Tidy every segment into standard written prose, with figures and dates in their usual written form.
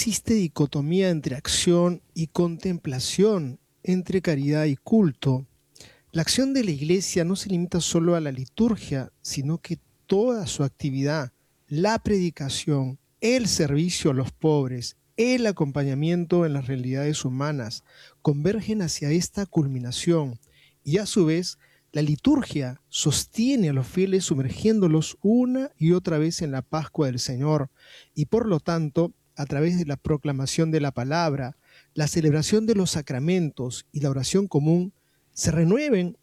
existe dicotomía entre acción y contemplación, entre caridad y culto. La acción de la Iglesia no se limita solo a la liturgia, sino que toda su actividad, la predicación, el servicio a los pobres, el acompañamiento en las realidades humanas, convergen hacia esta culminación y a su vez la liturgia sostiene a los fieles sumergiéndolos una y otra vez en la Pascua del Señor y por lo tanto, a través de la proclamación de la palabra, la celebración de los sacramentos y la oración común, se renuevan,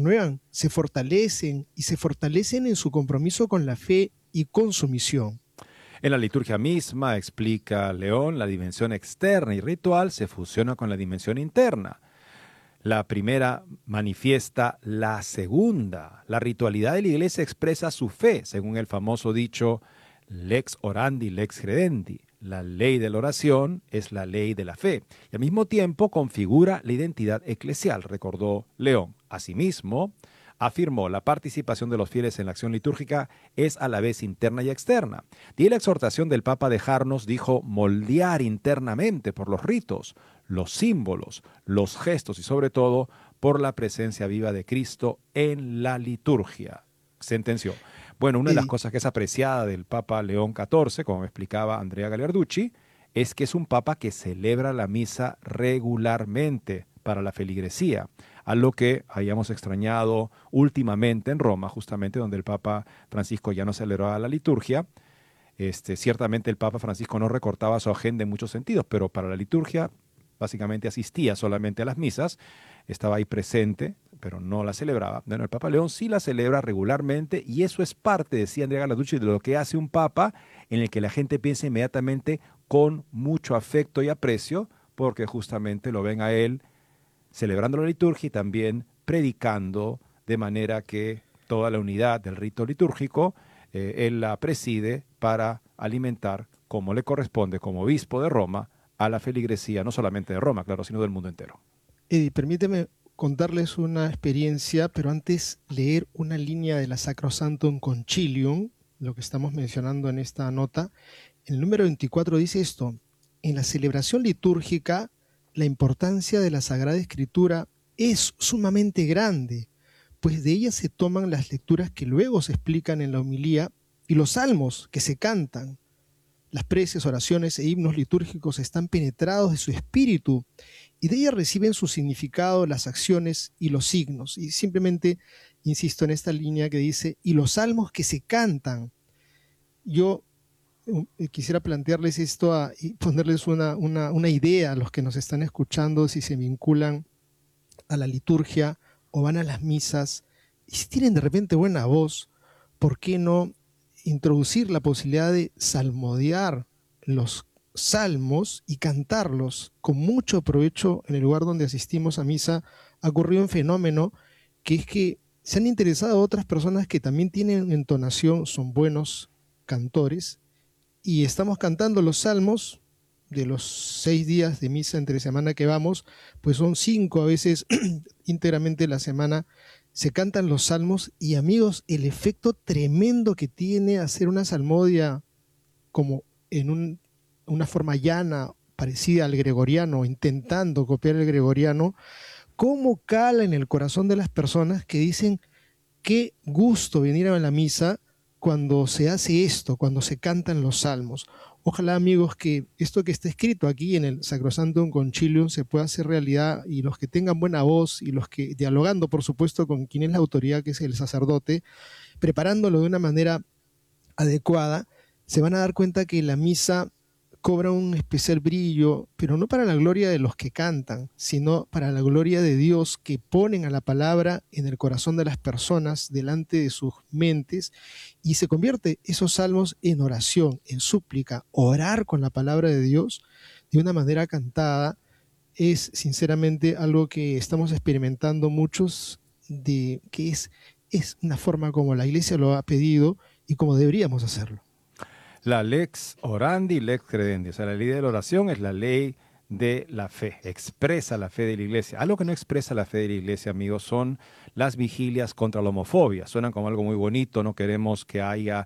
se fortalecen y se fortalecen en su compromiso con la fe y con su misión. En la liturgia misma, explica León, la dimensión externa y ritual se fusiona con la dimensión interna. La primera manifiesta la segunda. La ritualidad de la Iglesia expresa su fe, según el famoso dicho lex orandi, lex credendi. La ley de la oración es la ley de la fe y al mismo tiempo configura la identidad eclesial, recordó León. Asimismo, afirmó, la participación de los fieles en la acción litúrgica es a la vez interna y externa. Y la exhortación del Papa a dejarnos, dijo, moldear internamente por los ritos, los símbolos, los gestos y sobre todo por la presencia viva de Cristo en la liturgia. Sentenció. Bueno, una de las cosas que es apreciada del Papa León XIV, como me explicaba Andrea Gagliarducci, es que es un Papa que celebra la misa regularmente para la feligresía, a lo que habíamos extrañado últimamente en Roma, justamente donde el Papa Francisco ya no celebraba la liturgia. Ciertamente el Papa Francisco no recortaba su agenda en muchos sentidos, pero para la liturgia básicamente asistía solamente a las misas, estaba ahí presente, pero no la celebraba. Bueno, el Papa León sí la celebra regularmente y eso es parte, decía Andrea Gagliarducci, de lo que hace un Papa en el que la gente piensa inmediatamente con mucho afecto y aprecio, porque justamente lo ven a él celebrando la liturgia y también predicando, de manera que toda la unidad del rito litúrgico, él la preside para alimentar, como le corresponde como obispo de Roma, a la feligresía, no solamente de Roma, claro, sino del mundo entero. Eddie, permíteme contarles una experiencia, pero antes leer una línea de la Sacrosanctum Concilium, lo que estamos mencionando en esta nota. El número 24 dice esto: en la celebración litúrgica, la importancia de la Sagrada Escritura es sumamente grande, pues de ella se toman las lecturas que luego se explican en la homilía y los salmos que se cantan. Las preces, oraciones e himnos litúrgicos están penetrados de su espíritu y de ella reciben su significado las acciones y los signos. Y simplemente insisto en esta línea que dice, y los salmos que se cantan. Yo quisiera plantearles esto y ponerles una idea a los que nos están escuchando, si se vinculan a la liturgia o van a las misas, y si tienen de repente buena voz, ¿por qué no introducir la posibilidad de salmodiar los salmos y cantarlos con mucho provecho en el lugar donde asistimos a misa? Ha ocurrido un fenómeno que es que se han interesado otras personas que también tienen entonación, son buenos cantores, y estamos cantando los salmos de los 6 días de misa entre semana que vamos, pues son 5 a veces íntegramente la semana, se cantan los salmos y amigos, el efecto tremendo que tiene hacer una salmodia como en una forma llana, parecida al gregoriano, intentando copiar el gregoriano, cómo cala en el corazón de las personas que dicen qué gusto venir a la misa cuando se hace esto, cuando se cantan los salmos. Ojalá, amigos, que esto que está escrito aquí en el Sacrosanctum Concilium se pueda hacer realidad y los que tengan buena voz y los que, dialogando, por supuesto, con quien es la autoridad, que es el sacerdote, preparándolo de una manera adecuada, se van a dar cuenta que la misa cobra un especial brillo, pero no para la gloria de los que cantan, sino para la gloria de Dios, que ponen a la palabra en el corazón de las personas, delante de sus mentes, y se convierte esos salmos en oración, en súplica. Orar con la palabra de Dios de una manera cantada es sinceramente algo que estamos experimentando muchos, que es una forma como la Iglesia lo ha pedido y como deberíamos hacerlo. La lex orandi, lex credendi. O sea, la ley de la oración es la ley de la fe, expresa la fe de la Iglesia. Algo que no expresa la fe de la Iglesia, amigos, son las vigilias contra la homofobia. Suenan como algo muy bonito, no queremos que haya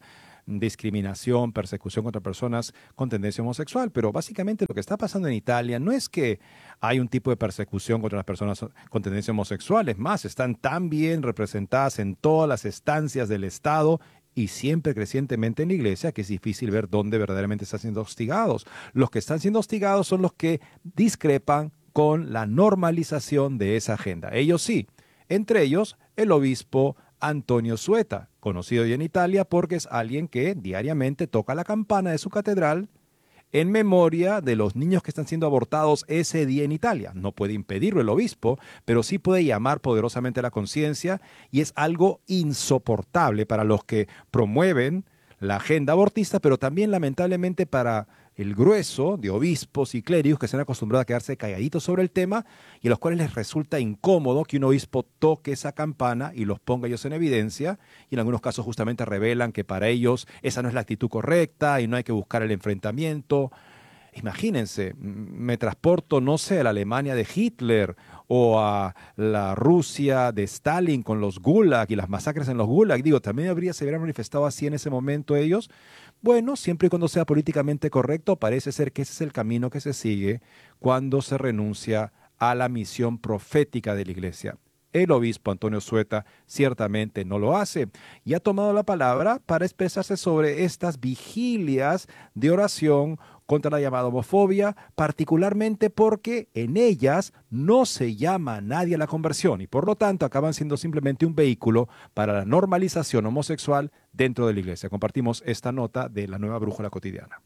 discriminación, persecución contra personas con tendencia homosexual, pero básicamente lo que está pasando en Italia no es que hay un tipo de persecución contra las personas con tendencia homosexual, es más, están tan bien representadas en todas las estancias del Estado y siempre crecientemente en la iglesia, que es difícil ver dónde verdaderamente están siendo hostigados. Los que están siendo hostigados son los que discrepan con la normalización de esa agenda. Ellos sí, entre ellos el obispo Antonio Sueta, conocido hoy en Italia porque es alguien que diariamente toca la campana de su catedral en memoria de los niños que están siendo abortados ese día en Italia. No puede impedirlo el obispo, pero sí puede llamar poderosamente a la conciencia y es algo insoportable para los que promueven la agenda abortista, pero también lamentablemente para el grueso de obispos y clérigos que se han acostumbrado a quedarse calladitos sobre el tema y a los cuales les resulta incómodo que un obispo toque esa campana y los ponga ellos en evidencia, y en algunos casos justamente revelan que para ellos esa no es la actitud correcta y no hay que buscar el enfrentamiento. Imagínense, me transporto, no sé, a la Alemania de Hitler o a la Rusia de Stalin con los Gulag y las masacres en los Gulag. Digo, también se hubieran manifestado así en ese momento ellos. Bueno, siempre y cuando sea políticamente correcto, parece ser que ese es el camino que se sigue cuando se renuncia a la misión profética de la Iglesia. El obispo Antonio Sueta ciertamente no lo hace y ha tomado la palabra para expresarse sobre estas vigilias de oración contra la llamada homofobia, particularmente porque en ellas no se llama a nadie a la conversión y por lo tanto acaban siendo simplemente un vehículo para la normalización homosexual dentro de la iglesia. Compartimos esta nota de la Nueva Brújula Cotidiana.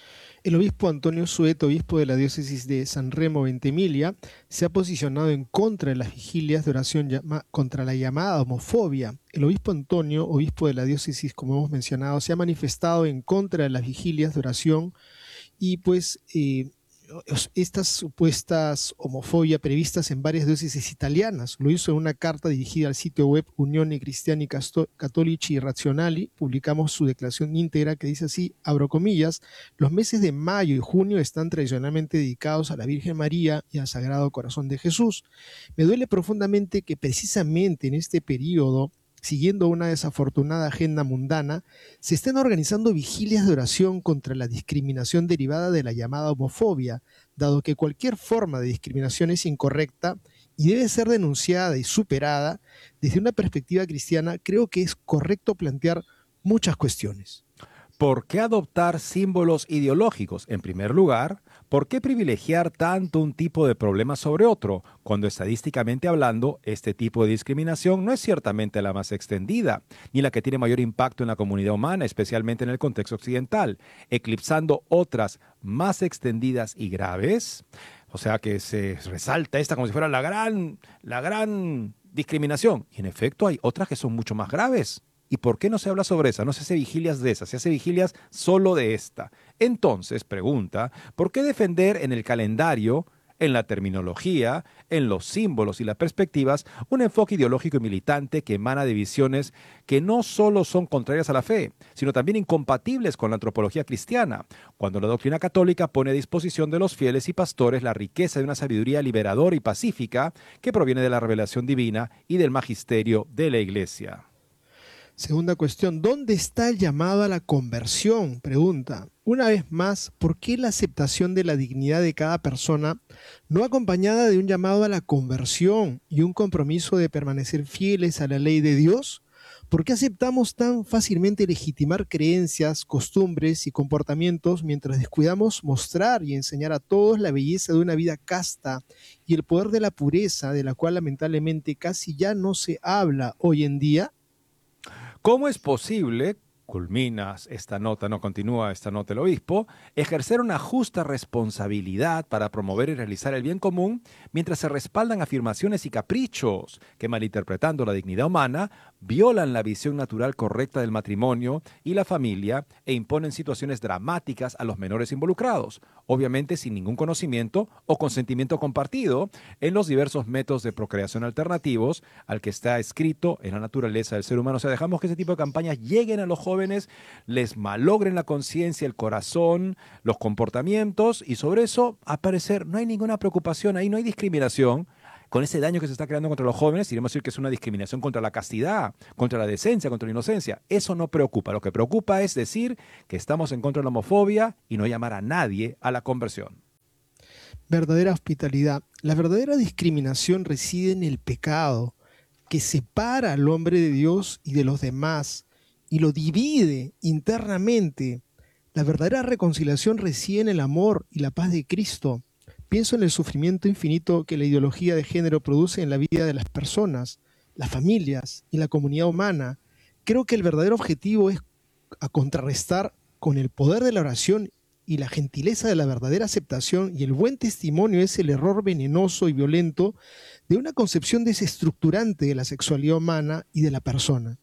El obispo Antonio Sueta, obispo de la diócesis de San Remo Ventimiglia, se ha posicionado en contra de las vigilias de oración contra la llamada homofobia. El obispo Antonio, obispo de la diócesis, como hemos mencionado, se ha manifestado en contra de las vigilias de oración y pues estas supuestas homofobia previstas en varias diócesis italianas. Lo hizo en una carta dirigida al sitio web Unione Cristiani Cattolici Razionali. Publicamos su declaración íntegra que dice así, abro comillas, los meses de mayo y junio están tradicionalmente dedicados a la Virgen María y al Sagrado Corazón de Jesús. Me duele profundamente que precisamente en este periodo, siguiendo una desafortunada agenda mundana, se están organizando vigilias de oración contra la discriminación derivada de la llamada homofobia, dado que cualquier forma de discriminación es incorrecta y debe ser denunciada y superada. Desde una perspectiva cristiana, creo que es correcto plantear muchas cuestiones. ¿Por qué adoptar símbolos ideológicos? En primer lugar, ¿por qué privilegiar tanto un tipo de problema sobre otro, cuando estadísticamente hablando, este tipo de discriminación no es ciertamente la más extendida, ni la que tiene mayor impacto en la comunidad humana, especialmente en el contexto occidental, eclipsando otras más extendidas y graves? O sea que se resalta esta como si fuera la gran discriminación. Y en efecto hay otras que son mucho más graves. ¿Y por qué no se habla sobre esa? No se hace vigilias de esa, se hace vigilias solo de esta. Entonces, pregunta, ¿por qué defender en el calendario, en la terminología, en los símbolos y las perspectivas, un enfoque ideológico y militante que emana de visiones que no solo son contrarias a la fe, sino también incompatibles con la antropología cristiana, cuando la doctrina católica pone a disposición de los fieles y pastores la riqueza de una sabiduría liberadora y pacífica que proviene de la revelación divina y del magisterio de la Iglesia? Segunda cuestión, ¿dónde está el llamado a la conversión? Pregunta. Una vez más, ¿por qué la aceptación de la dignidad de cada persona no acompañada de un llamado a la conversión y un compromiso de permanecer fieles a la ley de Dios? ¿Por qué aceptamos tan fácilmente legitimar creencias, costumbres y comportamientos mientras descuidamos mostrar y enseñar a todos la belleza de una vida casta y el poder de la pureza, de la cual lamentablemente casi ya no se habla hoy en día? ¿Cómo es posible, culminas esta nota, no continúa esta nota el obispo, ejercer una justa responsabilidad para promover y realizar el bien común mientras se respaldan afirmaciones y caprichos que, malinterpretando la dignidad humana, violan la visión natural correcta del matrimonio y la familia e imponen situaciones dramáticas a los menores involucrados, obviamente sin ningún conocimiento o consentimiento compartido en los diversos métodos de procreación alternativos al que está escrito en la naturaleza del ser humano? O sea, dejamos que ese tipo de campañas lleguen a los jóvenes, les malogren la conciencia, el corazón, los comportamientos, y sobre eso, al parecer, no hay ninguna preocupación ahí, no hay discriminación. con ese daño que se está creando contra los jóvenes, iremos a decir que es una discriminación contra la castidad, contra la decencia, contra la inocencia. Eso no preocupa. Lo que preocupa es decir que estamos en contra de la homofobia y no llamar a nadie a la conversión. Verdadera hospitalidad. La verdadera discriminación reside en el pecado, que separa al hombre de Dios y de los demás y lo divide internamente. La verdadera reconciliación reside en el amor y la paz de Cristo. Pienso en el sufrimiento infinito que la ideología de género produce en la vida de las personas, las familias y la comunidad humana. Creo que el verdadero objetivo es a contrarrestar con el poder de la oración y la gentileza de la verdadera aceptación y el buen testimonio es el error venenoso y violento de una concepción desestructurante de la sexualidad humana y de la persona.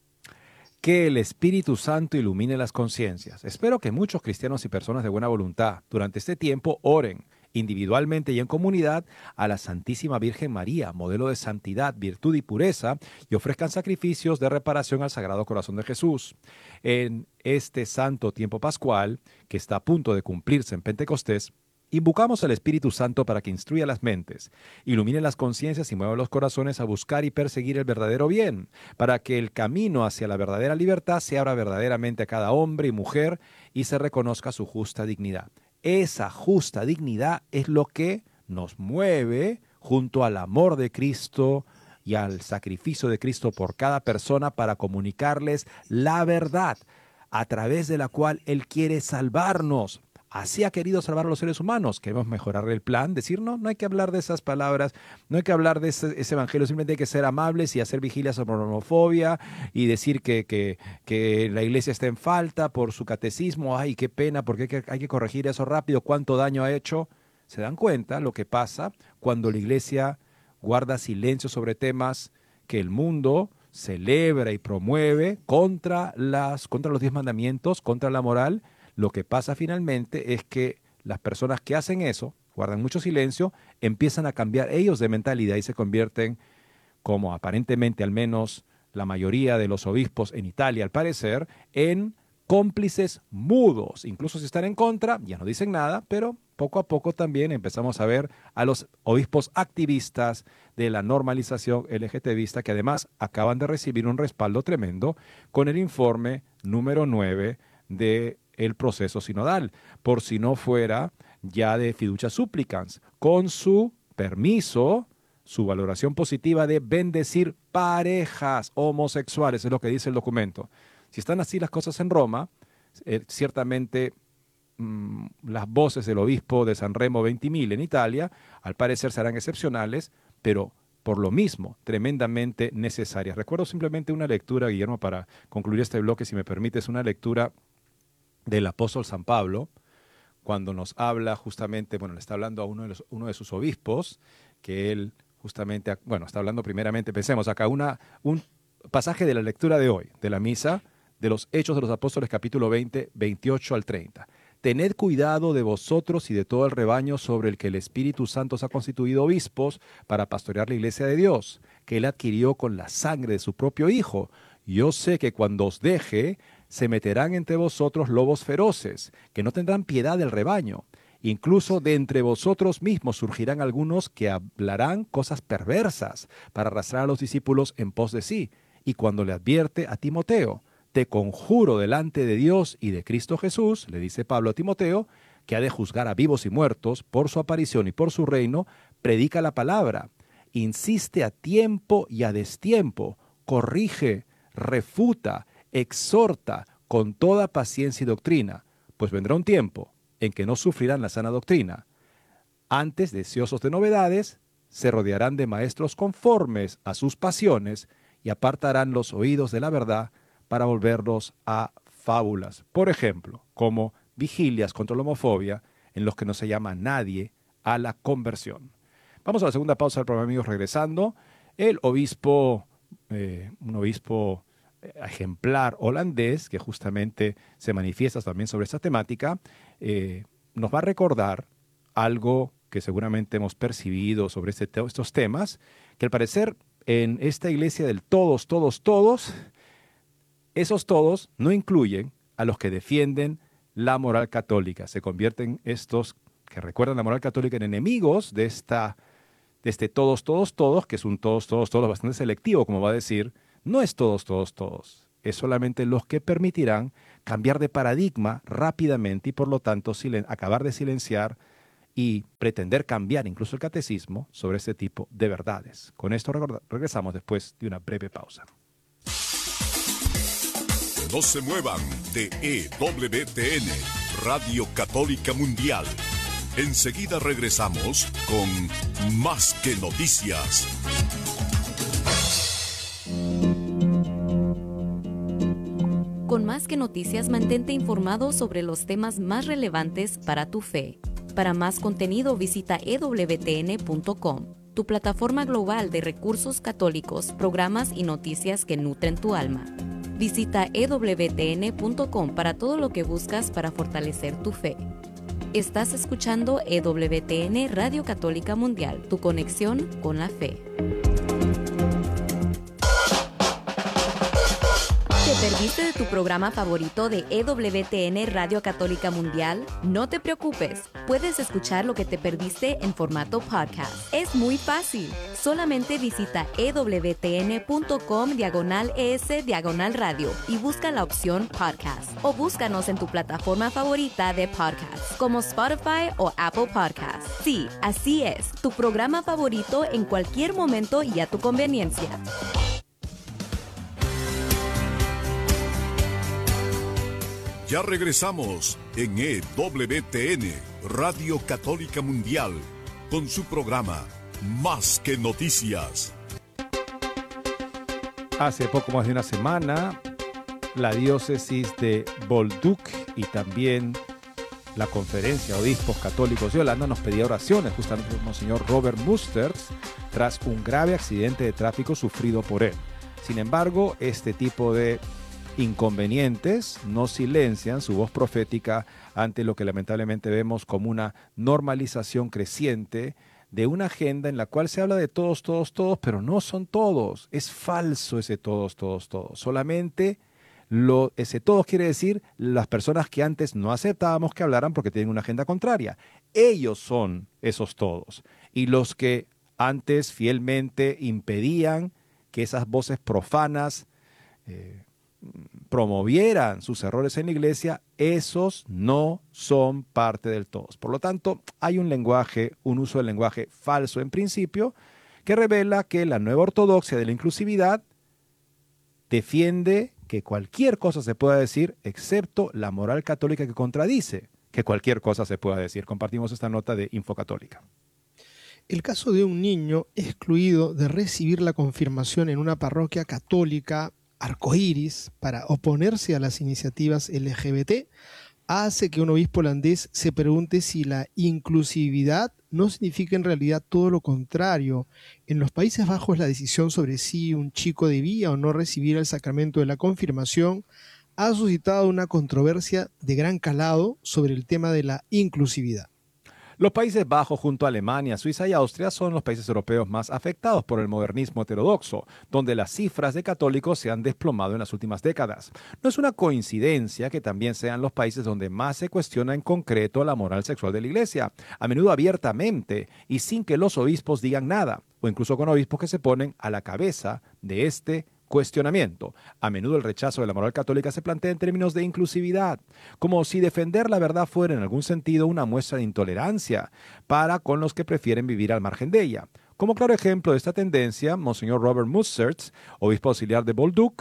Que el Espíritu Santo ilumine las conciencias. Espero que muchos cristianos y personas de buena voluntad durante este tiempo oren individualmente y en comunidad a la Santísima Virgen María, modelo de santidad, virtud y pureza, y ofrezcan sacrificios de reparación al Sagrado Corazón de Jesús. En este santo tiempo pascual, que está a punto de cumplirse en Pentecostés, invocamos al Espíritu Santo para que instruya las mentes, ilumine las conciencias y mueva los corazones a buscar y perseguir el verdadero bien, para que el camino hacia la verdadera libertad se abra verdaderamente a cada hombre y mujer y se reconozca su justa dignidad. Esa justa dignidad es lo que nos mueve junto al amor de Cristo y al sacrificio de Cristo por cada persona para comunicarles la verdad a través de la cual Él quiere salvarnos. Así ha querido salvar a los seres humanos. Queremos mejorar el plan, decir no hay que hablar de esas palabras, no hay que hablar de ese evangelio, simplemente hay que ser amables y hacer vigilia sobre la homofobia y decir que la iglesia está en falta por su catecismo. Ay, qué pena, porque hay que corregir eso rápido, cuánto daño ha hecho. ¿Se dan cuenta lo que pasa cuando la iglesia guarda silencio sobre temas que el mundo celebra y promueve contra los 10 mandamientos, contra la moral? Lo que pasa finalmente es que las personas que hacen eso, guardan mucho silencio, empiezan a cambiar ellos de mentalidad y se convierten, como aparentemente al menos la mayoría de los obispos en Italia al parecer, en cómplices mudos. Incluso si están en contra, ya no dicen nada, pero poco a poco también empezamos a ver a los obispos activistas de la normalización LGTBista que además acaban de recibir un respaldo tremendo con el informe número 9 de el proceso sinodal, por si no fuera ya de fiducia supplicans, con su permiso, su valoración positiva de bendecir parejas homosexuales, es lo que dice el documento. Si están así las cosas en Roma, ciertamente las voces del obispo de San Remo Ventimiglia en Italia, al parecer serán excepcionales, pero por lo mismo, tremendamente necesarias. Recuerdo simplemente una lectura, Guillermo, para concluir este bloque, si me permites, una lectura del apóstol San Pablo, cuando nos habla justamente, le está hablando a uno de sus obispos, que él justamente, está hablando primeramente, pensemos acá, un pasaje de la lectura de hoy, de la misa, de los Hechos de los Apóstoles, capítulo 20, 28 al 30. Tened cuidado de vosotros y de todo el rebaño sobre el que el Espíritu Santo os ha constituido obispos para pastorear la iglesia de Dios, que él adquirió con la sangre de su propio Hijo. Yo sé que cuando os deje, se meterán entre vosotros lobos feroces, que no tendrán piedad del rebaño. Incluso de entre vosotros mismos surgirán algunos que hablarán cosas perversas para arrastrar a los discípulos en pos de sí. Y cuando le advierte a Timoteo, te conjuro delante de Dios y de Cristo Jesús, le dice Pablo a Timoteo, que ha de juzgar a vivos y muertos por su aparición y por su reino, predica la palabra, insiste a tiempo y a destiempo, corrige, refuta, exhorta con toda paciencia y doctrina, pues vendrá un tiempo en que no sufrirán la sana doctrina. Antes, deseosos de novedades, se rodearán de maestros conformes a sus pasiones y apartarán los oídos de la verdad para volverlos a fábulas. Por ejemplo, como vigilias contra la homofobia, en los que no se llama a nadie a la conversión. Vamos a la segunda pausa del programa, amigos, regresando. El obispo, un obispo ejemplar holandés, que justamente se manifiesta también sobre esta temática, nos va a recordar algo que seguramente hemos percibido sobre estos temas, que al parecer en esta iglesia del todos, esos todos no incluyen a los que defienden la moral católica. Se convierten estos que recuerdan la moral católica en enemigos de de este todos, todos, todos, que es un todos, todos, todos bastante selectivo, como va a decir, no es todos, todos, todos. Es solamente los que permitirán cambiar de paradigma rápidamente y por lo tanto acabar de silenciar y pretender cambiar incluso el catecismo sobre este tipo de verdades. Con esto regresamos después de una breve pausa. No se muevan de EWTN, Radio Católica Mundial. Enseguida regresamos con Más que Noticias. Con Más que Noticias, mantente informado sobre los temas más relevantes para tu fe. Para más contenido visita ewtn.com, tu plataforma global de recursos católicos, programas y noticias que nutren tu alma. Visita ewtn.com para todo lo que buscas para fortalecer tu fe. Estás escuchando EWTN Radio Católica Mundial, tu conexión con la fe. ¿Te perdiste de tu programa favorito de EWTN Radio Católica Mundial? No te preocupes, puedes escuchar lo que te perdiste en formato podcast. Es muy fácil. Solamente visita ewtn.com/es/radio y busca la opción podcast. O búscanos en tu plataforma favorita de podcast, como Spotify o Apple Podcasts. Sí, así es, tu programa favorito en cualquier momento y a tu conveniencia. Ya regresamos en EWTN, Radio Católica Mundial, con su programa Más que Noticias. Hace poco más de una semana, la diócesis de Bolduc y también la Conferencia de Obispos Católicos de Holanda nos pedía oraciones justamente por Monseñor Robert Musters tras un grave accidente de tráfico sufrido por él. Sin embargo, este tipo de inconvenientes no silencian su voz profética ante lo que lamentablemente vemos como una normalización creciente de una agenda en la cual se habla de todos, todos, todos, pero no son todos. Es falso ese todos, todos, todos. Solamente ese todos quiere decir las personas que antes no aceptábamos que hablaran porque tienen una agenda contraria. Ellos son esos todos. Y los que antes fielmente impedían que esas voces profanas promovieran sus errores en la iglesia, esos no son parte del todos. Por lo tanto, hay un uso del lenguaje falso en principio, que revela que la nueva ortodoxia de la inclusividad defiende que cualquier cosa se pueda decir, excepto la moral católica que contradice que cualquier cosa se pueda decir. Compartimos esta nota de Infocatólica. El caso de un niño excluido de recibir la confirmación en una parroquia católica arcoíris para oponerse a las iniciativas LGBT hace que un obispo holandés se pregunte si la inclusividad no significa en realidad todo lo contrario. En los Países Bajos, la decisión sobre si un chico debía o no recibir el sacramento de la confirmación ha suscitado una controversia de gran calado sobre el tema de la inclusividad. Los Países Bajos, junto a Alemania, Suiza y Austria, son los países europeos más afectados por el modernismo heterodoxo, donde las cifras de católicos se han desplomado en las últimas décadas. No es una coincidencia que también sean los países donde más se cuestiona en concreto la moral sexual de la Iglesia, a menudo abiertamente y sin que los obispos digan nada, o incluso con obispos que se ponen a la cabeza de este cuestionamiento. A menudo el rechazo de la moral católica se plantea en términos de inclusividad, como si defender la verdad fuera en algún sentido una muestra de intolerancia para con los que prefieren vivir al margen de ella. Como claro ejemplo de esta tendencia, Monseñor Robert Musters, obispo auxiliar de Bolduc,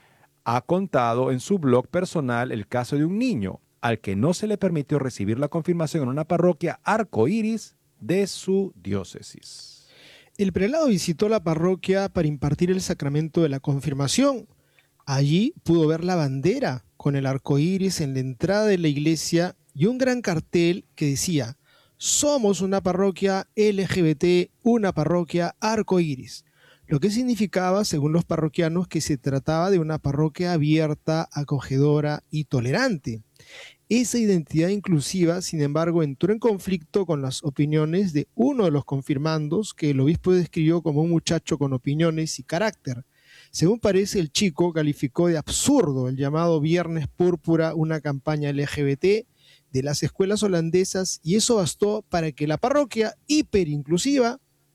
ha contado en su blog personal el caso de un niño al que no se le permitió recibir la confirmación en una parroquia arcoíris de su diócesis. El prelado visitó la parroquia para impartir el sacramento de la confirmación. Allí pudo ver la bandera con el arco iris en la entrada de la iglesia y un gran cartel que decía: somos una parroquia LGBT, una parroquia arco iris. Lo que significaba, según los parroquianos, que se trataba de una parroquia abierta, acogedora y tolerante. Esa identidad inclusiva, sin embargo, entró en conflicto con las opiniones de uno de los confirmandos, que el obispo describió como un muchacho con opiniones y carácter. Según parece, el chico calificó de absurdo el llamado Viernes Púrpura, una campaña LGBT de las escuelas holandesas, y eso bastó para que la parroquia hiperinclusiva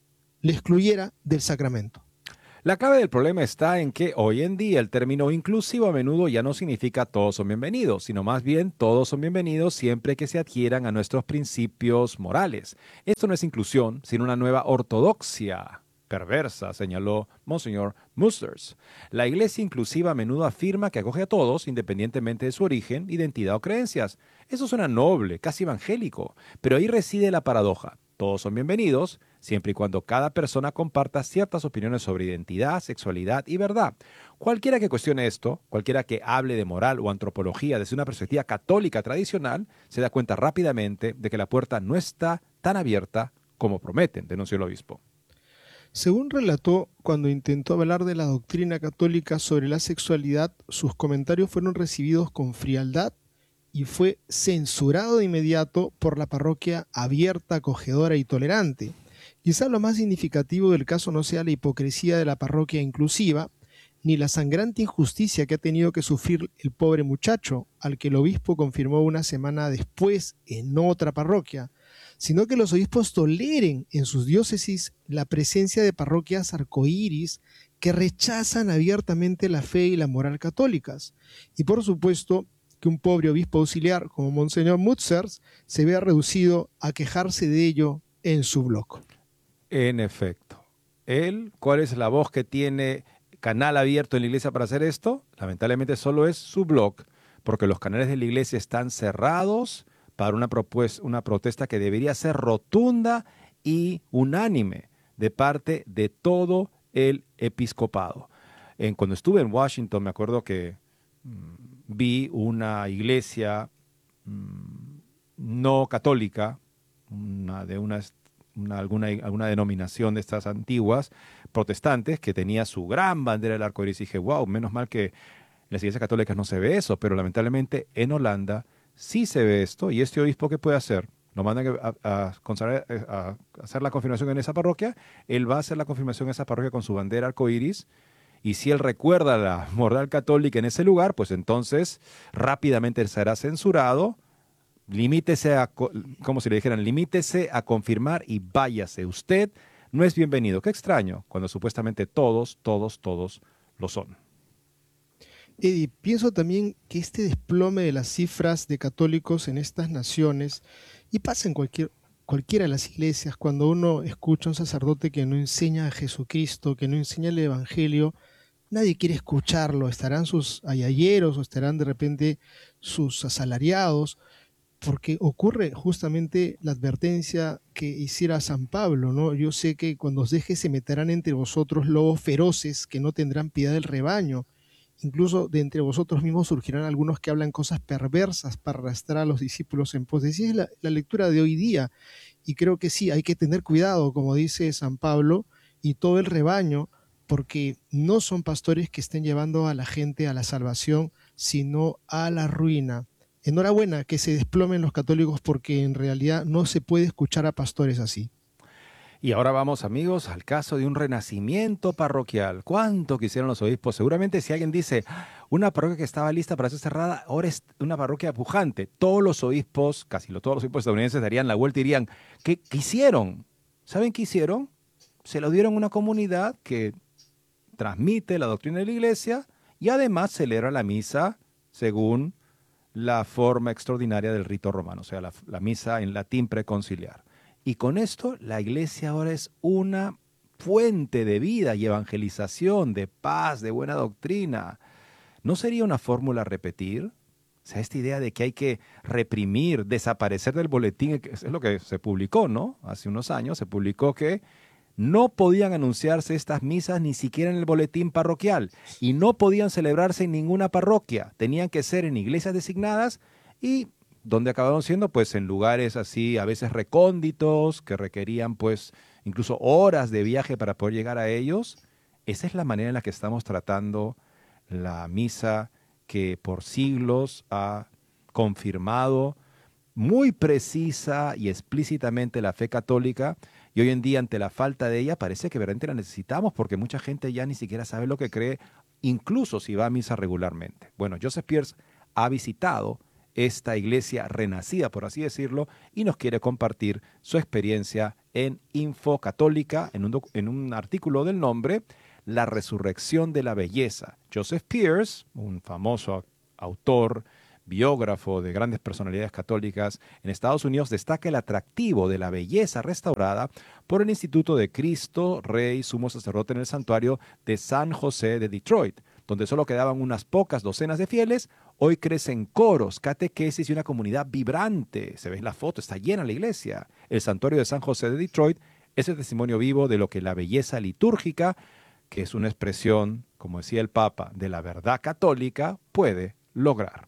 le excluyera del sacramento. La clave del problema está en que hoy en día el término inclusivo a menudo ya no significa todos son bienvenidos, sino más bien todos son bienvenidos siempre que se adhieran a nuestros principios morales. Esto no es inclusión, sino una nueva ortodoxia perversa, señaló Monseñor Musters. La iglesia inclusiva a menudo afirma que acoge a todos, independientemente de su origen, identidad o creencias. Eso suena noble, casi evangélico, pero ahí reside la paradoja. Todos son bienvenidos, siempre y cuando cada persona comparta ciertas opiniones sobre identidad, sexualidad y verdad. Cualquiera que cuestione esto, cualquiera que hable de moral o antropología desde una perspectiva católica tradicional, se da cuenta rápidamente de que la puerta no está tan abierta como prometen, denunció el obispo. Según relató, cuando intentó hablar de la doctrina católica sobre la sexualidad, sus comentarios fueron recibidos con frialdad y fue censurado de inmediato por la parroquia abierta, acogedora y tolerante. Quizá lo más significativo del caso no sea la hipocresía de la parroquia inclusiva, ni la sangrante injusticia que ha tenido que sufrir el pobre muchacho, al que el obispo confirmó una semana después en otra parroquia, sino que los obispos toleren en sus diócesis la presencia de parroquias arcoíris que rechazan abiertamente la fe y la moral católicas. Y por supuesto, que un pobre obispo auxiliar como Monseñor Musters se vea reducido a quejarse de ello en su blog. En efecto. ¿Cuál es la voz que tiene canal abierto en la iglesia para hacer esto? Lamentablemente solo es su blog, porque los canales de la iglesia están cerrados para una protesta que debería ser rotunda y unánime de parte de todo el episcopado. Cuando estuve en Washington, me acuerdo que vi una iglesia no católica, alguna denominación de estas antiguas protestantes que tenía su gran bandera del arco iris, y dije, wow, menos mal que en las iglesias católicas no se ve eso, pero lamentablemente en Holanda sí se ve esto, y este obispo, ¿qué puede hacer? Lo mandan a hacer la confirmación en esa parroquia, él va a hacer la confirmación en esa parroquia con su bandera arco iris, y si él recuerda la moral católica en ese lugar, pues entonces rápidamente será censurado. Limítese como si le dijeran, limítese a confirmar y váyase. Usted no es bienvenido. Qué extraño, cuando supuestamente todos lo son. Eddie, pienso también que este desplome de las cifras de católicos en estas naciones, y pasa en cualquiera de las iglesias, cuando uno escucha a un sacerdote que no enseña a Jesucristo, que no enseña el Evangelio, nadie quiere escucharlo. Estarán sus ayayeros o estarán de repente sus asalariados, porque ocurre justamente la advertencia que hiciera San Pablo, ¿no? Yo sé que cuando os deje se meterán entre vosotros lobos feroces que no tendrán piedad del rebaño. Incluso de entre vosotros mismos surgirán algunos que hablan cosas perversas para arrastrar a los discípulos en pos de sí. Es la lectura de hoy día, y creo que sí, hay que tener cuidado, como dice San Pablo, y todo el rebaño, porque no son pastores que estén llevando a la gente a la salvación, sino a la ruina. Enhorabuena que se desplomen los católicos, porque en realidad no se puede escuchar a pastores así. Y ahora vamos, amigos, al caso de un renacimiento parroquial. ¿Cuánto quisieron los obispos? Seguramente si alguien dice, una parroquia que estaba lista para ser cerrada, ahora es una parroquia pujante. Todos los obispos, todos los obispos estadounidenses darían la vuelta y dirían, ¿qué hicieron? ¿Saben qué hicieron? Se lo dieron a una comunidad que transmite la doctrina de la iglesia y además celebra la misa según la forma extraordinaria del rito romano, o sea, la misa en latín preconciliar. Y con esto la iglesia ahora es una fuente de vida y evangelización, de paz, de buena doctrina. ¿No sería una fórmula a repetir? O sea, esta idea de que hay que reprimir, desaparecer del boletín, es lo que se publicó, ¿no? Hace unos años se publicó que no podían anunciarse estas misas ni siquiera en el boletín parroquial y no podían celebrarse en ninguna parroquia. Tenían que ser en iglesias designadas y donde acabaron siendo, pues, en lugares así, a veces recónditos, que requerían, pues, incluso horas de viaje para poder llegar a ellos. Esa es la manera en la que estamos tratando la misa que por siglos ha confirmado muy precisa y explícitamente la fe católica, y hoy en día, ante la falta de ella, parece que verdaderamente la necesitamos, porque mucha gente ya ni siquiera sabe lo que cree, incluso si va a misa regularmente. Bueno, Joseph Pearce ha visitado esta iglesia renacida, por así decirlo, y nos quiere compartir su experiencia en Info Católica, en un artículo del nombre La resurrección de la belleza. Joseph Pearce, un famoso autor, biógrafo de grandes personalidades católicas en Estados Unidos, destaca el atractivo de la belleza restaurada por el Instituto de Cristo Rey Sumo Sacerdote en el Santuario de San José de Detroit, donde solo quedaban unas pocas docenas de fieles. Hoy crecen coros, catequesis y una comunidad vibrante. Se ve en la foto, está llena la iglesia. El Santuario de San José de Detroit es el testimonio vivo de lo que la belleza litúrgica, que es una expresión, como decía el Papa, de la verdad católica, puede lograr.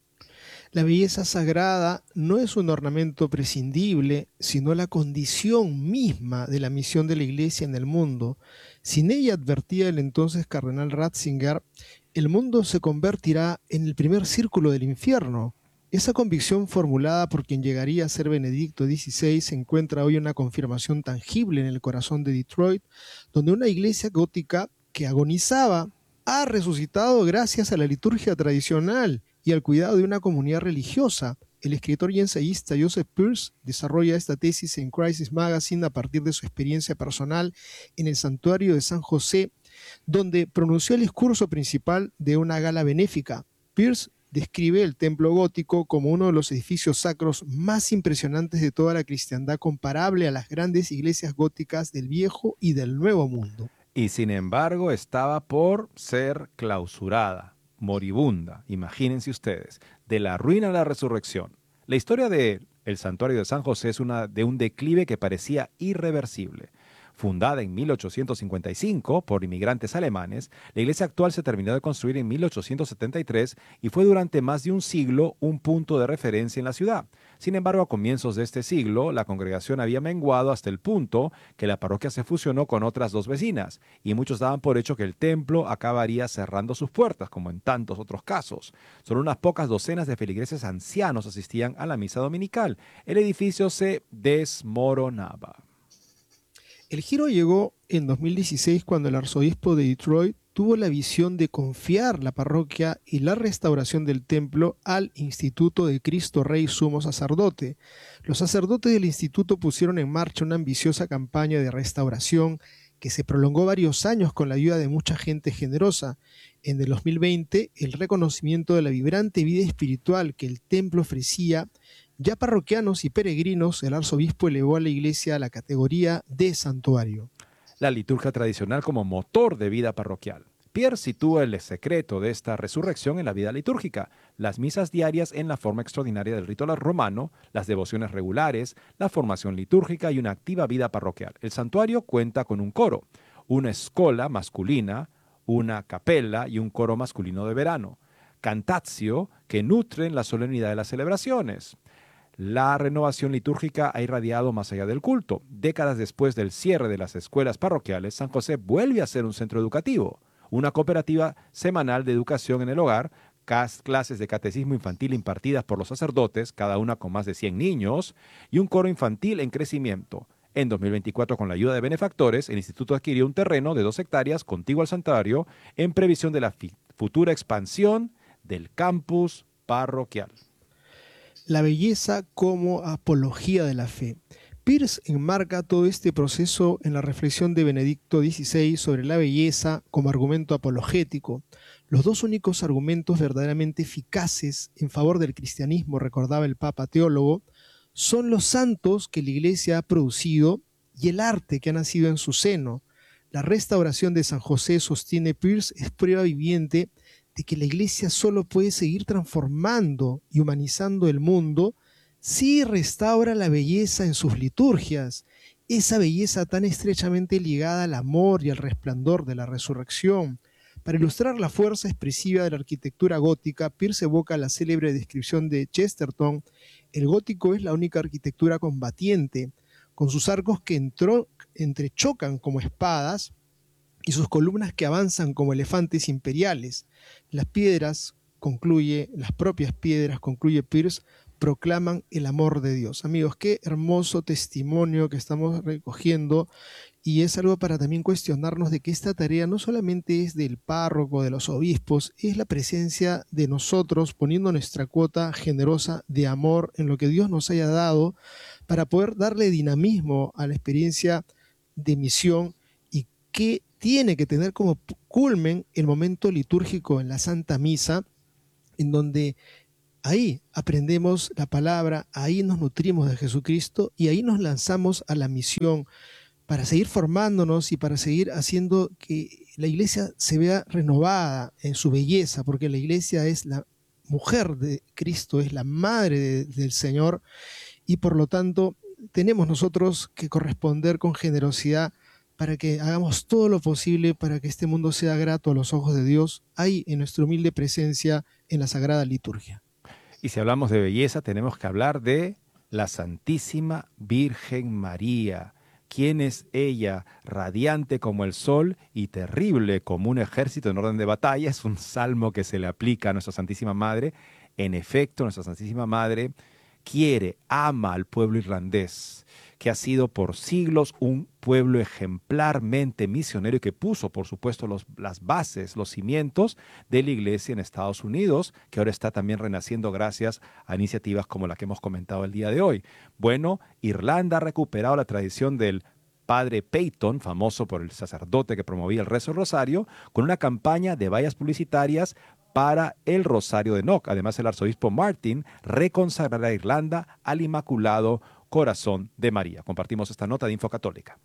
La belleza sagrada no es un ornamento prescindible, sino la condición misma de la misión de la Iglesia en el mundo. Sin ella, advertía el entonces cardenal Ratzinger, el mundo se convertirá en el primer círculo del infierno. Esa convicción formulada por quien llegaría a ser Benedicto XVI encuentra hoy una confirmación tangible en el corazón de Detroit, donde una iglesia gótica que agonizaba ha resucitado gracias a la liturgia tradicional y al cuidado de una comunidad religiosa. El escritor y ensayista Joseph Pearce desarrolla esta tesis en Crisis Magazine a partir de su experiencia personal en el santuario de San José, donde pronunció el discurso principal de una gala benéfica. Pearce describe el templo gótico como uno de los edificios sacros más impresionantes de toda la cristiandad, comparable a las grandes iglesias góticas del Viejo y del Nuevo Mundo. Y sin embargo estaba por ser clausurada, moribunda, imagínense ustedes, de la ruina a la resurrección. La historia del santuario de San José es de un declive que parecía irreversible. Fundada en 1855 por inmigrantes alemanes, la iglesia actual se terminó de construir en 1873 y fue durante más de un siglo un punto de referencia en la ciudad. Sin embargo, a comienzos de este siglo, la congregación había menguado hasta el punto que la parroquia se fusionó con otras dos vecinas, y muchos daban por hecho que el templo acabaría cerrando sus puertas, como en tantos otros casos. Solo unas pocas docenas de feligreses ancianos asistían a la misa dominical. El edificio se desmoronaba. El giro llegó en 2016 cuando el arzobispo de Detroit tuvo la visión de confiar la parroquia y la restauración del templo al Instituto de Cristo Rey Sumo Sacerdote. Los sacerdotes del instituto pusieron en marcha una ambiciosa campaña de restauración que se prolongó varios años con la ayuda de mucha gente generosa. En el 2020, el reconocimiento de la vibrante vida espiritual que el templo ofrecía, ya parroquianos y peregrinos, el arzobispo elevó a la iglesia a la categoría de santuario. La liturgia tradicional como motor de vida parroquial. Pierre sitúa el secreto de esta resurrección en la vida litúrgica, las misas diarias en la forma extraordinaria del rito romano, las devociones regulares, la formación litúrgica y una activa vida parroquial. El santuario cuenta con un coro, una escola masculina, una capella y un coro masculino de verano, cantatio, que nutren la solemnidad de las celebraciones. La renovación litúrgica ha irradiado más allá del culto. Décadas después del cierre de las escuelas parroquiales, San José vuelve a ser un centro educativo, una cooperativa semanal de educación en el hogar, clases de catecismo infantil impartidas por los sacerdotes, cada una con más de 100 niños, y un coro infantil en crecimiento. En 2024, con la ayuda de benefactores, el instituto adquirió un terreno de 2 hectáreas contiguo al santuario en previsión de la futura expansión del campus parroquial. La belleza como apología de la fe. Pearce enmarca todo este proceso en la reflexión de Benedicto XVI sobre la belleza como argumento apologético. Los dos únicos argumentos verdaderamente eficaces en favor del cristianismo, recordaba el Papa teólogo, son los santos que la Iglesia ha producido y el arte que ha nacido en su seno. La restauración de San José, sostiene Pearce, es prueba viviente de que la Iglesia solo puede seguir transformando y humanizando el mundo si restaura la belleza en sus liturgias, esa belleza tan estrechamente ligada al amor y al resplandor de la resurrección. Para ilustrar la fuerza expresiva de la arquitectura gótica, Pearce evoca la célebre descripción de Chesterton: el gótico es la única arquitectura combatiente, con sus arcos que entrechocan como espadas y sus columnas que avanzan como elefantes imperiales. Las propias piedras, concluye Pearce, proclaman el amor de Dios. Amigos, qué hermoso testimonio que estamos recogiendo, y es algo para también cuestionarnos de que esta tarea no solamente es del párroco, de los obispos, es la presencia de nosotros poniendo nuestra cuota generosa de amor en lo que Dios nos haya dado para poder darle dinamismo a la experiencia de misión y que tiene que tener como culmen el momento litúrgico en la Santa Misa, en donde ahí aprendemos la palabra, ahí nos nutrimos de Jesucristo y ahí nos lanzamos a la misión para seguir formándonos y para seguir haciendo que la iglesia se vea renovada en su belleza, porque la iglesia es la mujer de Cristo, es la madre del Señor, y por lo tanto tenemos nosotros que corresponder con generosidad para que hagamos todo lo posible para que este mundo sea grato a los ojos de Dios, ahí en nuestra humilde presencia en la Sagrada Liturgia. Y si hablamos de belleza, tenemos que hablar de la Santísima Virgen María. ¿Quién es ella? Radiante como el sol y terrible como un ejército en orden de batalla. Es un salmo que se le aplica a nuestra Santísima Madre. En efecto, nuestra Santísima Madre quiere, ama al pueblo irlandés, que ha sido por siglos un pueblo ejemplarmente misionero y que puso, por supuesto, las bases, los cimientos de la iglesia en Estados Unidos, que ahora está también renaciendo gracias a iniciativas como la que hemos comentado el día de hoy. Bueno, Irlanda ha recuperado la tradición del padre Peyton, famoso por el sacerdote que promovía el rezo del rosario, con una campaña de vallas publicitarias para el Rosario de Knock. Además, el arzobispo Martin reconsagrará a Irlanda al Inmaculado Corazón de María. Compartimos esta nota de Infocatólica.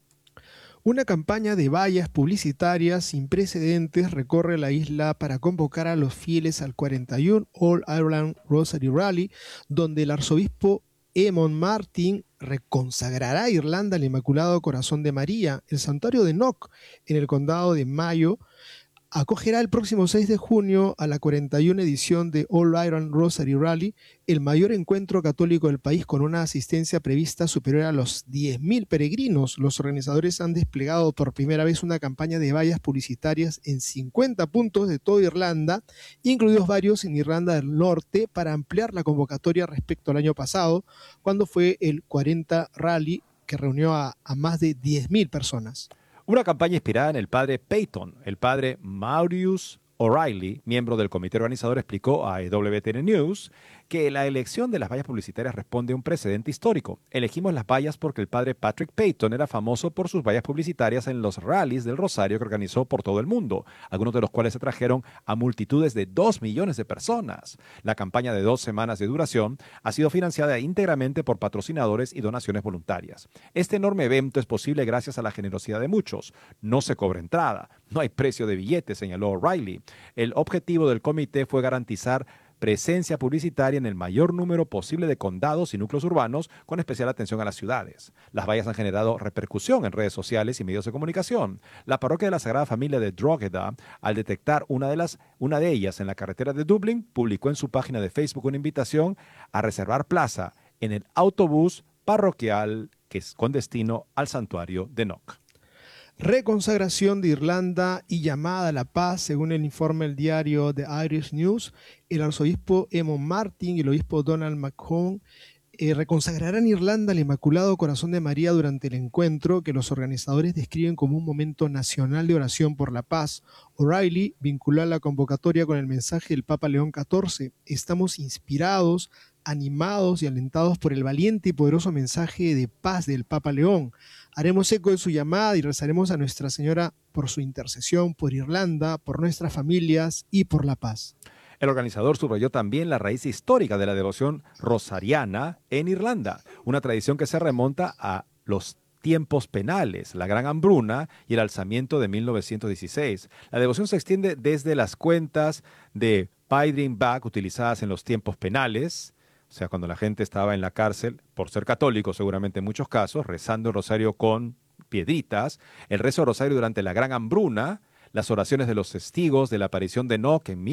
Una campaña de vallas publicitarias sin precedentes recorre la isla para convocar a los fieles al 41 All Ireland Rosary Rally, donde el arzobispo Eamon Martin reconsagrará a Irlanda al Inmaculado Corazón de María. El santuario de Knock, en el condado de Mayo, acogerá el próximo 6 de junio a la 41 edición de All Ireland Rosary Rally, el mayor encuentro católico del país con una asistencia prevista superior a los 10.000 peregrinos. Los organizadores han desplegado por primera vez una campaña de vallas publicitarias en 50 puntos de toda Irlanda, incluidos varios en Irlanda del Norte, para ampliar la convocatoria respecto al año pasado, cuando fue el 40 Rally, que reunió a más de 10.000 personas. Una campaña inspirada en el padre Peyton. El padre Maurice O'Reilly, miembro del comité organizador, explicó a EWTN News que la elección de las vallas publicitarias responde a un precedente histórico. Elegimos las vallas porque el padre Patrick Peyton era famoso por sus vallas publicitarias en los rallies del Rosario que organizó por todo el mundo, algunos de los cuales atrajeron a multitudes de 2 millones de personas. La campaña de 2 semanas de duración ha sido financiada íntegramente por patrocinadores y donaciones voluntarias. Este enorme evento es posible gracias a la generosidad de muchos. No se cobra entrada, no hay precio de billetes, señaló O'Reilly. El objetivo del comité fue garantizar presencia publicitaria en el mayor número posible de condados y núcleos urbanos, con especial atención a las ciudades. Las vallas han generado repercusión en redes sociales y medios de comunicación. La parroquia de la Sagrada Familia de Drogheda, al detectar una de ellas en la carretera de Dublín, publicó en su página de Facebook una invitación a reservar plaza en el autobús parroquial que es con destino al santuario de Knock. Reconsagración de Irlanda y llamada a la paz, según el informe del diario The Irish News. El arzobispo Eamon Martin y el obispo Donald McCone reconsagrarán Irlanda al Inmaculado Corazón de María durante el encuentro, que los organizadores describen como un momento nacional de oración por la paz. O'Reilly vinculó a la convocatoria con el mensaje del Papa León XIV. Estamos inspirados, animados y alentados por el valiente y poderoso mensaje de paz del Papa León. Haremos eco de su llamada y rezaremos a Nuestra Señora por su intercesión, por Irlanda, por nuestras familias y por la paz. El organizador subrayó también la raíz histórica de la devoción rosariana en Irlanda, una tradición que se remonta a los tiempos penales, la Gran Hambruna y el alzamiento de 1916. La devoción se extiende desde las cuentas de Paidrin Bach utilizadas en los tiempos penales, o sea, cuando la gente estaba en la cárcel, por ser católico seguramente en muchos casos, rezando el rosario con piedritas, el rezo del rosario durante la Gran Hambruna, las oraciones de los testigos de la aparición de Knock en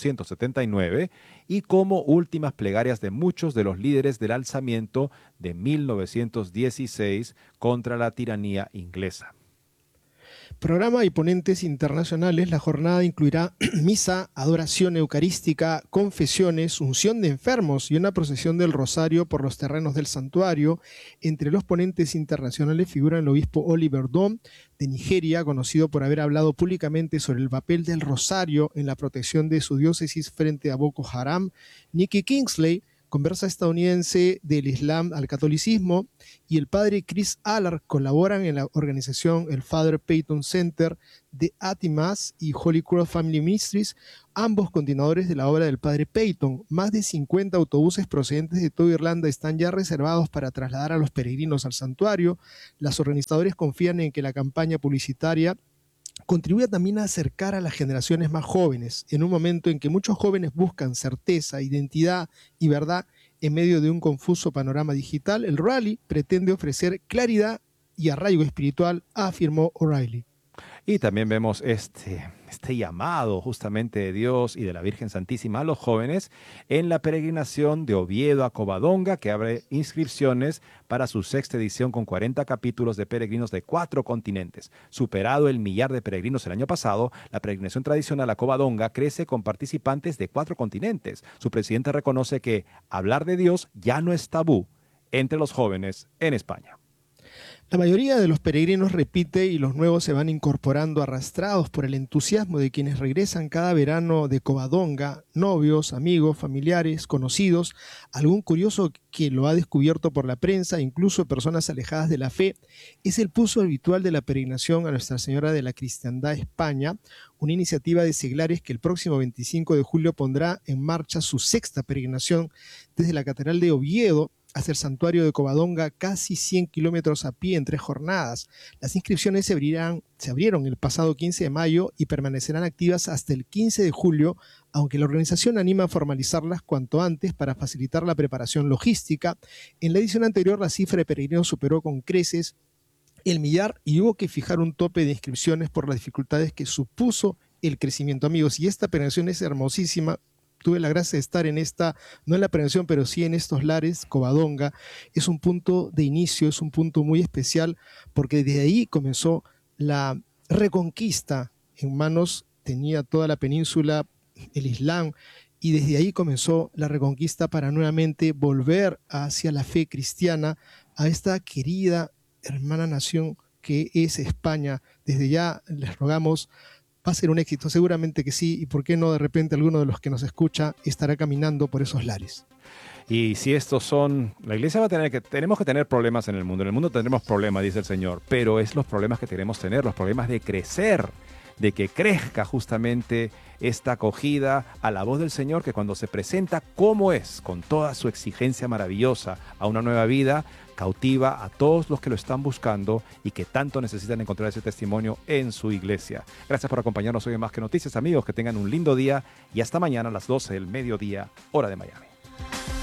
1879 y como últimas plegarias de muchos de los líderes del alzamiento de 1916 contra la tiranía inglesa. Programa y ponentes internacionales. La jornada incluirá misa, adoración eucarística, confesiones, unción de enfermos y una procesión del rosario por los terrenos del santuario. Entre los ponentes internacionales figura el obispo Oliver Dom de Nigeria, conocido por haber hablado públicamente sobre el papel del rosario en la protección de su diócesis frente a Boko Haram. Nikki Kingsley, conversa estadounidense del Islam al catolicismo, y el padre Chris Allard colaboran en la organización el Father Peyton Center de Atimas y Holy Cross Family Ministries, ambos continuadores de la obra del padre Peyton. Más de 50 autobuses procedentes de toda Irlanda están ya reservados para trasladar a los peregrinos al santuario. Los organizadores confían en que la campaña publicitaria contribuye también a acercar a las generaciones más jóvenes, en un momento en que muchos jóvenes buscan certeza, identidad y verdad en medio de un confuso panorama digital. El rally pretende ofrecer claridad y arraigo espiritual, afirmó O'Reilly. Y también vemos este llamado justamente de Dios y de la Virgen Santísima a los jóvenes en la peregrinación de Oviedo a Covadonga, que abre inscripciones para su 6ª edición con 40 capítulos de peregrinos de 4 continentes. Superado el 1.000.000 de peregrinos el año pasado, la peregrinación tradicional a Covadonga crece con participantes de 4 continentes. Su presidente reconoce que hablar de Dios ya no es tabú entre los jóvenes en España. La mayoría de los peregrinos repite y los nuevos se van incorporando arrastrados por el entusiasmo de quienes regresan cada verano de Covadonga, novios, amigos, familiares, conocidos, algún curioso que lo ha descubierto por la prensa, incluso personas alejadas de la fe. Es el pulso habitual de la peregrinación a Nuestra Señora de la Cristiandad España, una iniciativa de seglares que el próximo 25 de julio pondrá en marcha su 6ª peregrinación desde la Catedral de Oviedo hasta el santuario de Covadonga, casi 100 kilómetros a pie en 3 jornadas. Las inscripciones se abrieron el pasado 15 de mayo y permanecerán activas hasta el 15 de julio, aunque la organización anima a formalizarlas cuanto antes para facilitar la preparación logística. En la edición anterior, la cifra de peregrinos superó con creces el 1.000.000 y hubo que fijar un tope de inscripciones por las dificultades que supuso el crecimiento. Amigos, y esta peregrinación es hermosísima. Tuve la gracia de estar en esta, no en la peregrinación, pero sí en estos lares. Covadonga es un punto de inicio, es un punto muy especial, porque desde ahí comenzó la reconquista. En manos tenía toda la península el Islam, y desde ahí comenzó la reconquista para nuevamente volver hacia la fe cristiana, a esta querida hermana nación que es España. Desde ya les rogamos, va a ser un éxito, seguramente que sí, y por qué no de repente alguno de los que nos escucha estará caminando por esos lares. Y si estos son, la iglesia tenemos que tener problemas en el mundo tendremos problemas, dice el Señor, pero es los problemas que queremos tener, los problemas de crecer, de que crezca justamente esta acogida a la voz del Señor, que cuando se presenta como es, con toda su exigencia maravillosa a una nueva vida, cautiva a todos los que lo están buscando y que tanto necesitan encontrar ese testimonio en su iglesia. Gracias por acompañarnos hoy en Más que Noticias, amigos. Que tengan un lindo día y hasta mañana a las 12 del mediodía, hora de Miami.